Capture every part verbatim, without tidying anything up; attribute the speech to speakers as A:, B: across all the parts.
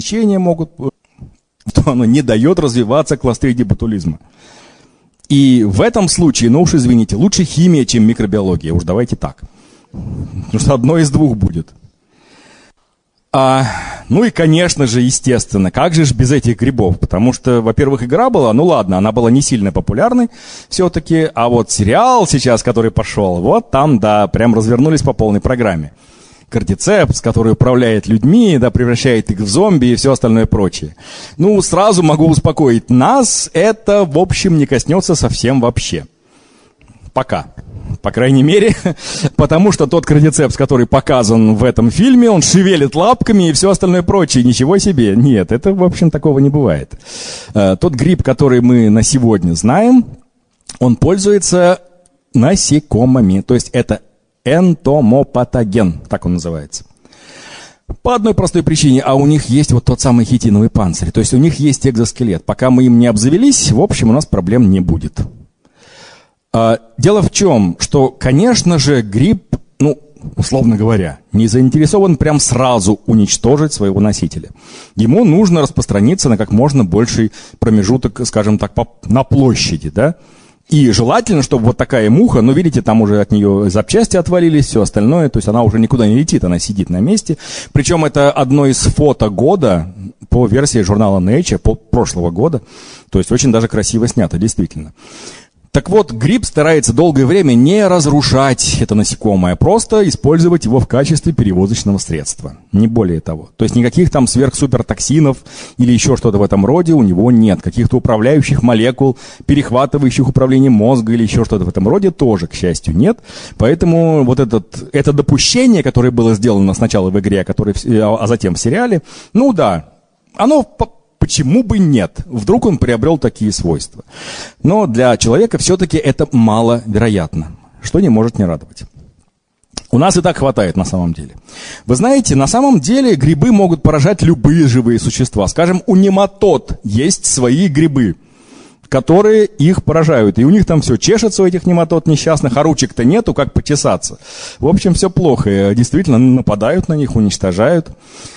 A: течения могут, то оно не дает развиваться кластридии ботулизма. И в этом случае, ну уж извините, лучше химия, чем микробиология. Уж давайте так. Потому что одно из двух будет. А, ну и, конечно же, естественно, как же ж без этих грибов? Потому что, во-первых, игра была, ну ладно, она была не сильно популярной все-таки, а вот сериал сейчас, который пошел, вот там, да, прям развернулись по полной программе. Кардицепс, который управляет людьми, да, превращает их в зомби и все остальное прочее. Ну, сразу могу успокоить, нас это, в общем, не коснется совсем вообще. Пока. По крайней мере, потому что тот кардицепс, который показан в этом фильме, он шевелит лапками и все остальное прочее. Ничего себе. Нет, это, в общем, такого не бывает. Тот гриб, который мы на сегодня знаем, он пользуется насекомыми. То есть это энтомопатоген, так он называется. По одной простой причине, а у них есть вот тот самый хитиновый панцирь. То есть у них есть экзоскелет. Пока мы им не обзавелись, в общем, у нас проблем не будет. Дело в чем, что, конечно же, гриб, ну, условно говоря, не заинтересован прям сразу уничтожить своего носителя. Ему нужно распространиться на как можно больший промежуток, скажем так, на площади, да? И желательно, чтобы вот такая муха, ну, видите, там уже от нее запчасти отвалились, все остальное, то есть она уже никуда не летит, она сидит на месте. Причем это одно из фото года по версии журнала Nature, по прошлого года, то есть очень даже красиво снято, действительно. Так вот, гриб старается долгое время не разрушать это насекомое, просто использовать его в качестве перевозочного средства, не более того. То есть никаких там сверхсупертоксинов или еще что-то в этом роде у него нет. Каких-то управляющих молекул, перехватывающих управление мозга или еще что-то в этом роде тоже, к счастью, нет. Поэтому вот этот, это допущение, которое было сделано сначала в игре, которое, а затем в сериале, ну да, оно... Почему бы нет? Вдруг он приобрел такие свойства. Но для человека все-таки это маловероятно, что не может не радовать. У нас и так хватает на самом деле. Вы знаете, на самом деле грибы могут поражать любые живые существа. Скажем, у нематод есть свои грибы, которые их поражают. И у них там все чешется, у этих нематод несчастных, а ручек-то нету, как почесаться. В общем, все плохо. Действительно, нападают на них, уничтожают.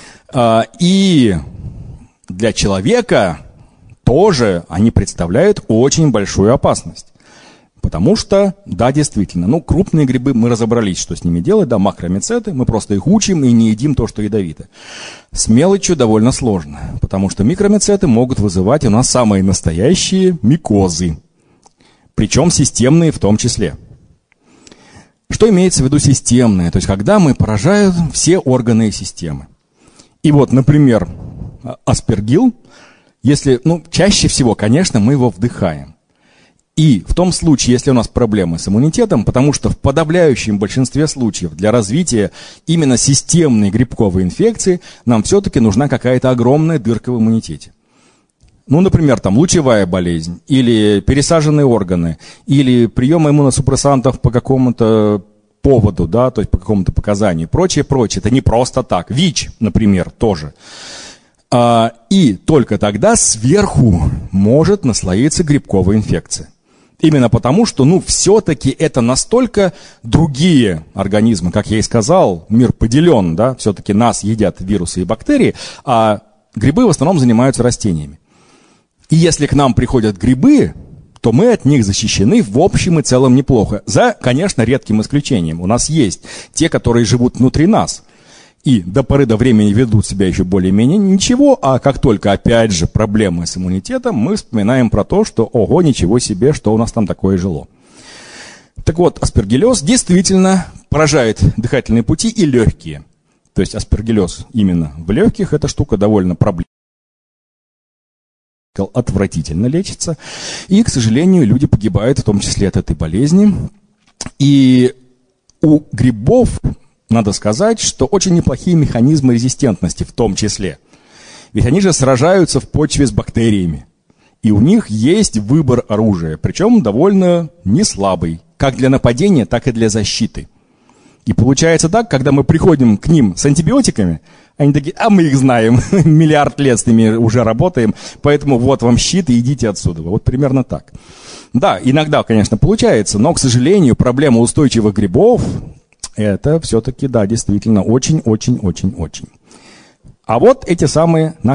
A: И... Для человека тоже они представляют очень большую опасность. Потому что, да, действительно, ну, крупные грибы, мы разобрались, что с ними делать, да, макромицеты, мы просто их учим и не едим то, что ядовито. С мелочью довольно сложно, потому что микромицеты могут вызывать у нас самые настоящие микозы, причем системные в том числе. Что имеется в виду системные? То есть, когда мы поражают все органы и системы. И вот, например, аспергилл, если, ну, чаще всего, конечно, мы его вдыхаем. И в том случае, если у нас проблемы с иммунитетом, потому что в подавляющем большинстве случаев для развития именно системной грибковой инфекции нам все-таки нужна какая-то огромная дырка в иммунитете. Ну, например, там лучевая болезнь, или пересаженные органы, или прием иммуносупрессантов по какому-то поводу, да, то есть по какому-то показанию, прочее, прочее. Это не просто так. ВИЧ, например, тоже. И только тогда сверху может наслоиться грибковая инфекция. Именно потому, что, ну, все-таки это настолько другие организмы, как я и сказал, мир поделен, да, все-таки нас едят вирусы и бактерии, а грибы в основном занимаются растениями. И если к нам приходят грибы, то мы от них защищены в общем и целом неплохо. За, конечно, редким исключением. У нас есть те, которые живут внутри нас. И до поры до времени ведут себя еще более-менее ничего, а как только, опять же, проблемы с иммунитетом, мы вспоминаем про то, что, ого, ничего себе, что у нас там такое жило. Так вот, аспергиллез действительно поражает дыхательные пути и легкие. То есть аспергиллез именно в легких, эта штука довольно проблемная. Отвратительно лечится. И, к сожалению, люди погибают, в том числе от этой болезни. И у грибов... Надо сказать, что очень неплохие механизмы резистентности в том числе. Ведь они же сражаются в почве с бактериями. И у них есть выбор оружия, причем довольно неслабый, как для нападения, так и для защиты. И получается так, когда мы приходим к ним с антибиотиками, они такие, а мы их знаем, миллиард лет с ними уже работаем, поэтому вот вам щит и идите отсюда. Вот примерно так. Да, иногда, конечно, получается, но, к сожалению, проблема устойчивых грибов... Это все-таки, да, действительно, очень-очень-очень-очень. А вот эти самые